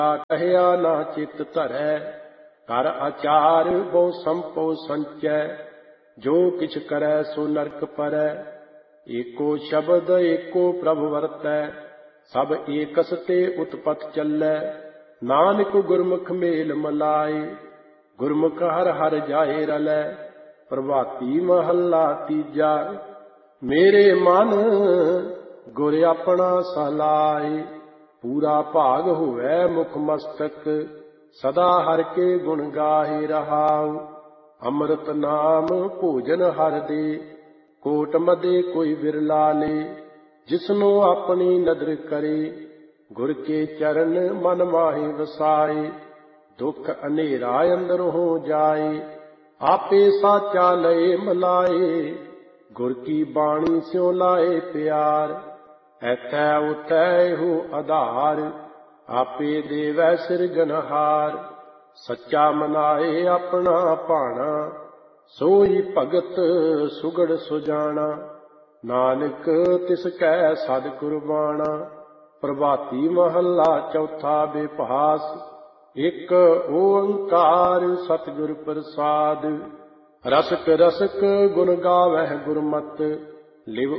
ਕਹਿਆ ਨਾ ਚਿਤ ਧਰੈ, ਕਰ ਆਚਾਰ ਬਹੁ ਸੰਪੋ ਸੰਚੈ, ਜੋ ਕਿਛ ਕਰੈ ਸੋ ਨਰਕ ਪਰੈ। ਏਕੋ ਸ਼ਬਦ ਏਕੋ ਪ੍ਰਭ ਵਰਤੈ, ਸਭ ਏਕਸ ਤੇ ਉਤਪਤ ਚੱਲੈ। ਨਾਨਕ ਗੁਰਮੁਖ ਮੇਲ ਮਲਾਏ, ਗੁਰਮੁਖ ਹਰ ਹਰ ਜਾਏ ਰਲੈ। ਪ੍ਰਭਾਤੀ ਮਹੱਲਾ ਤੀਜਾ। ਮੇਰੇ ਮਨ ਗੁਰ ਆਪਣਾ ਸਲਾਏ, ਪੂਰਾ ਭਾਗ ਹੋਵੈ ਮੁਖ ਮਸਤਕ, ਸਦਾ ਹਰਿ ਕੇ ਗੁਣ ਗਾਹੇ ਰਹਾਉ। ਅੰਮ੍ਰਿਤ ਨਾਮ ਭੋਜਨ ਹਰਿ ਦੇ, ਕੋਟ ਮਦੇ ਕੋਈ ਬਿਰਲਾ ਲੇ। ਜਿਸਨੂੰ ਆਪਣੀ ਨਦਰ ਕਰੇ, ਗੁਰ ਕੇ ਚਰਨ ਮਨ ਮਾਹੇ ਵਸਾਏ। ਦੁਖ ਹਨੇਰਾ ਅੰਦਰ ਹੋ ਜਾਏ, ਆਪੇ ਸਾਚਾ ਲਏ ਮਲਾਏ। ਗੁਰ ਕੀ ਬਾਣੀ ਸਿਉ ਲਾਏ ਪਿਆਰ, ਐਥੈ ਉਥੈ ਇਹੋ ਆਧਾਰ। ਆਪੇ ਦੇਵੈ ਸਿਰਜਨਹਾਰ, ਸੱਚਾ ਮਨਾਏ ਆਪਣਾ ਭਾਣਾ। ਸੋਈ ਭਗਤ ਸੁਗੜ ਸੁਜਾਣਾ, ਨਾਨਕ ਤਿਸ ਕੈ ਸਦ ਕੁਰਬਾਣਾ। ਪ੍ਰਭਾਤੀ ਮਹੱਲਾ ਚੌਥਾ। ਬਿਪਾਸ ਇਕ ਓੰਕਾਰ ਸਤਿਗੁਰ ਪ੍ਰਸਾਦਿ। ਰਸਕ ਰਸਕ ਗੁਣ ਗਾਵਹਿ ਗੁਰਮਤਿ, ਲਿਵ